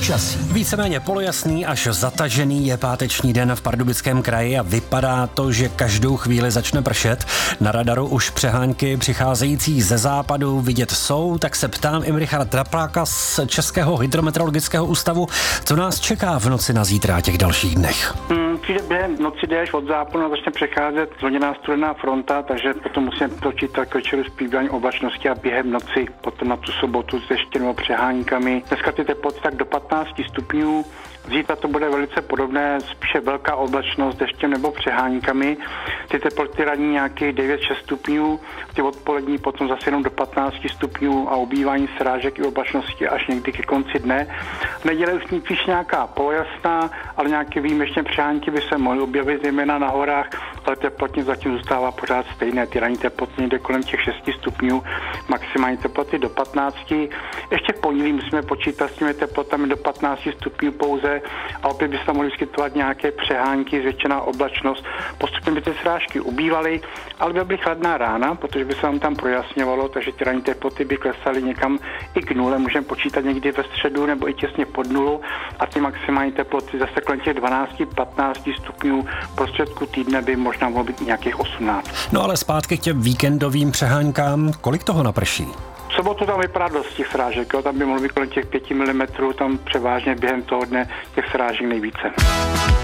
počasí. Víceméně polojasný až zatažený je páteční den v Pardubickém kraji a vypadá to, že každou chvíli začne pršet. Na radaru už přehánky přicházející ze západu vidět jsou, tak se ptám Imricha Trapláka z Českého hydrometeorologického ústavu, co nás čeká v noci na zítra a těch dalších dnech. Přijde během noci déšť od západu a začne přecházet zlněná studená fronta, takže potom musíme počítat k večeru zpívání oblačnosti a během noci potom na tu sobotu s deštěm nebo přehánkami. Dneska ty teploty tak do 15 stupňů. Zítra to bude velice podobné, spíše velká oblačnost s deštěm nebo přehánkami. Ty teploty ranní nějakých 9-6 stupňů, ty odpolední potom zase jenom do 15 stupňů a obývání srážek i oblačnosti až někdy ke konci dne. V neděli už spíš nějaká polojasná, ale nějaké výjimečné přehánky by se mohly objevit zejména na horách, ale teplotně zatím zůstává pořád stejné. Ty ranní teploty někde kolem těch 6 stupňů, maximální teploty do 15. Ještě v pondělí musíme počítat s těmi teplotami do 15 stupňů pouze a opět by se mohly vyskytovat nějaké přehánky, zvětšená oblačnost. Postupně by ty srážky ubývaly, ale by byly chladná rána, protože by se nám tam projasňovalo, takže ty ranní teploty by klesaly někam i k nule. Můžeme počítat někdy ve středu nebo i těsně pod nulu a ty maximální teploty zase kolem těch 12-15 stupňů prostředku týdne by možná mohlo být nějakých 18. No ale zpátky k těm víkendovým přehánkám, kolik toho naprší? V sobotu tam vypadá dost těch srážek, tam by mohlo být kolem těch 5 mm, tam převážně během toho dne těch srážek nejvíce.